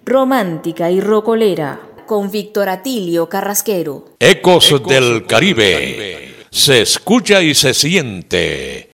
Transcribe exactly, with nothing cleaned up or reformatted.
romántica y rocolera, con Víctor Atilio Carrasquero. Ecos, Ecos del Caribe. Caribe. Se escucha y se siente